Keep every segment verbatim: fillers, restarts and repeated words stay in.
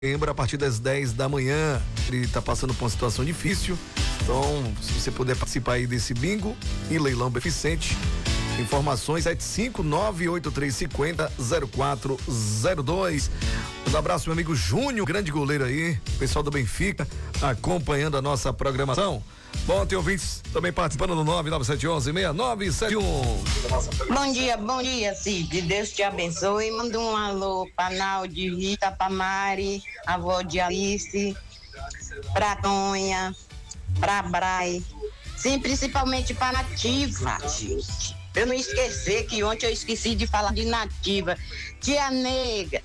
setembro, a partir das dez da manhã. Ele está passando por uma situação difícil, então se você puder participar aí desse bingo e leilão beneficente, informações sete cinco nove oito três cinco zero zero quatro zero dois. Um abraço, meu amigo Júnior, grande goleiro aí, pessoal do Benfica, acompanhando a nossa programação. Bom, tem ouvintes também participando no nove nove sete um um seis nove sete um. Bom dia, bom dia, Cid. Deus te abençoe. Manda um alô pra Naldi, Rita, pra Mari, a avó de Alice, pra Tonha, pra Brai. Sim, principalmente pra Nativa, gente. Eu não esquecer que ontem eu esqueci de falar de Nativa. Tia Nega.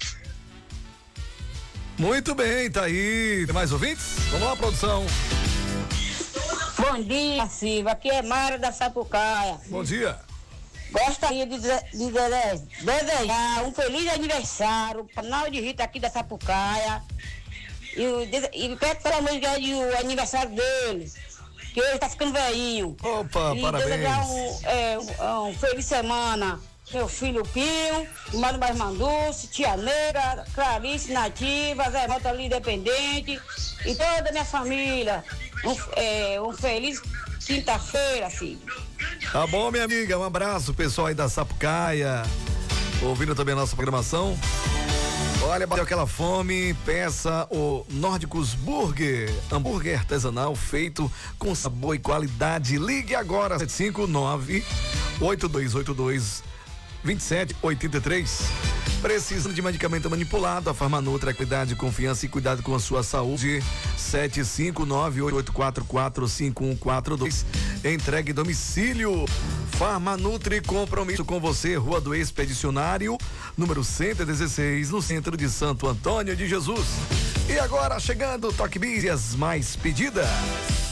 Muito bem, tá aí. Tem mais ouvintes? Vamos lá, produção. Bom dia, Silva. Aqui é Mara da Sapucaia. Bom dia. Gostaria de, de, de desejar um feliz aniversário para Naldi Rita aqui da Sapucaia. E, e peço pela música de o aniversário dele, que ele tá ficando velhinho. Opa, e parabéns. Desejar um, é, um, um feliz semana. Meu filho Pinho, Mano Mais Manduce, Tia Negra, Clarice Nativa, Zé Mota ali Independente e toda a minha família. Um, é, um feliz quinta-feira, filho. Tá bom, minha amiga, um abraço, pessoal aí da Sapucaia, ouvindo também a nossa programação. Olha, bateu aquela fome, peça o Nórdicos Burger, hambúrguer artesanal feito com sabor e qualidade. Ligue agora, sete cinco nove oito dois oito dois vinte e sete oitenta e três. Precisando de medicamento manipulado, a Farmanutra, qualidade, confiança e cuidado com a sua saúde. sete cinco nove oito quatro quatro cinco um quatro dois. Entregue domicílio. Farmanutri, compromisso com você, Rua do Expedicionário, número cento e dezesseis, no centro de Santo Antônio de Jesus. E agora chegando o Toque Bis e as mais pedidas.